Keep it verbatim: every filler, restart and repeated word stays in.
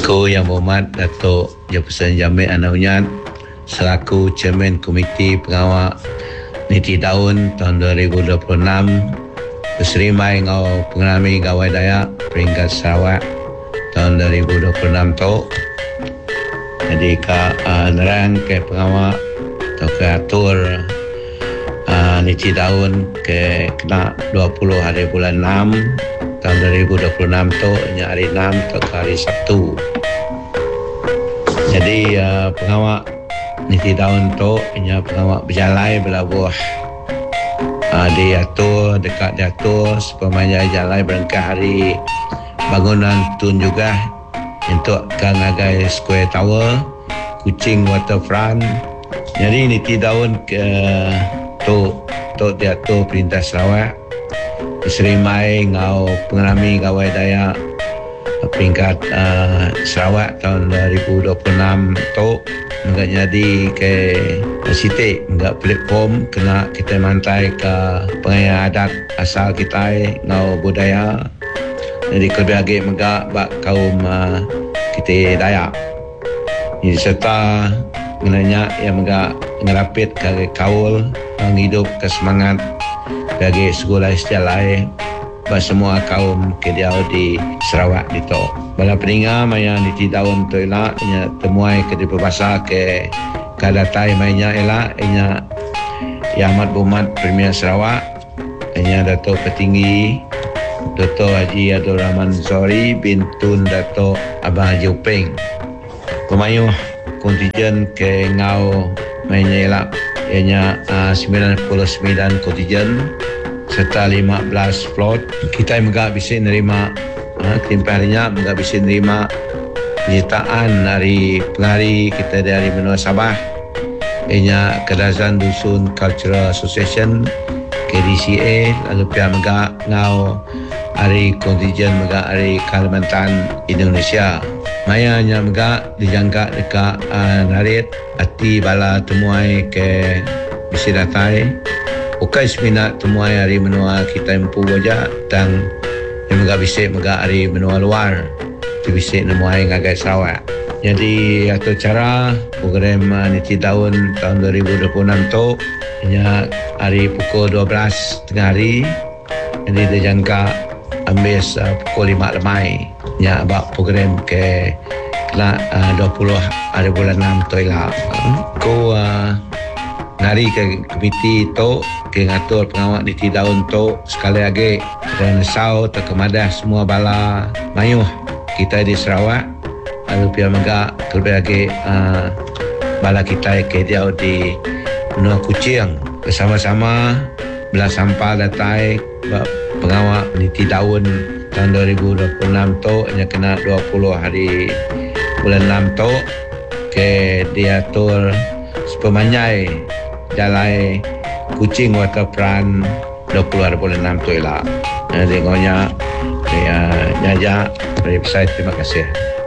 Aku Yang Berhormat Datuk Jefferson Jamil Anaunyat selaku Chairman Komiti Pengawal Niti Daun tahun dua ribu dua puluh enam berserimai ngau pengalami gawai Dayak peringkat Sarawak tahun dua ribu dua puluh enam tu. Jadi ka uh, nerang ke pengawal atau ke atur uh, Niti Daun ke kena dua puluh hari bulan enam tahun dua ribu dua puluh enam tu, nya hari enam atau hari Sabtu. Jadi uh, pengawal Niti Daun tu nya pengawal berjalai belabuh uh, diatur dekat diatur supaya jalai berangkat hari bangunan tun juga untuk ke ngagai Square Tower, Kuching Waterfront. Jadi Niti Daun ke tu tu diatur Perintah Sarawak diserimai ngau pengalami gawai Dayak peringkat uh, Sarawak tahun dua ribu dua puluh enam tu enggak jadi ke sitik enggak platform kena kita mantai ke pengaya adat asal kita ngau budaya. Jadi kebiagi megak bak kaum uh, kita Dayak. Jadi serta menanya yang megak ngerapit ke kaul menghidup ke semangat bagi sekolah sejalai bagi semua kaum kediau di Sarawak itu. Bala peninga maya Niti Daun tu elak nya temuai ke di berbahasa ke kadatai mainnya elak nya Yang Amat Berhormat Premier Sarawak nya Datuk Petinggi Dato' Haji Abdul Rahman Zori bin Tun Dato' Abang Haji Upeng. Pemayuh kontijen ke ngau mainnya elak ianya uh, sembilan puluh sembilan kontijen serta lima belas float. Kita megak bisa nerima uh, ketimpang harinya megak bisa nerima penyertaan dari pengari kita dari benua Sabah ianya Kedazan Dusun Cultural Association K D C A, lalu pihak megak ngau hari kontijen megak hari Kalimantan Indonesia. Mayanya megak dijangka dekat uh, narit hati bala temuai ke bisi datai ukai seminat temuai hari menua kita empu wajah dan yang megak bisi megak hari menua luar di bisi nemuai ngagai Sarawak. Jadi atau cara program uh, Niti Daun tahun dua ribu dua puluh enam tu nya hari pukul dua belas tengah hari. Jadi dijangka ambil uh, pukul lima lemai nya abak program ke kena uh, dua puluh hari bulan enam tu elak. Ko uh, nari ke komiti tu ke ngatur pengawal Niti Daun tu sekali lagi dan sau terkemadah semua bala mayuh kita di Sarawak, lalu pihak megak terlebih lagi uh, bala kita ke dia di benua Kuching bersama-sama belah sampah datai pengawal Niti Daun tahun dua ribu dua puluh enam tu hanya kena dua puluh hari bulan enam tu ke diatur sepemanyai jalai Kuching Waterfront dua puluh hari bulan enam tu elak. Jadi ngonya ya jajak dari website. Terima kasih.